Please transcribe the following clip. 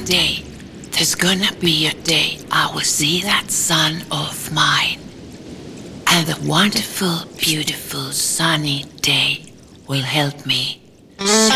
day. There's gonna be a day I will see that sun of mine. And the wonderful, beautiful, sunny day will help me.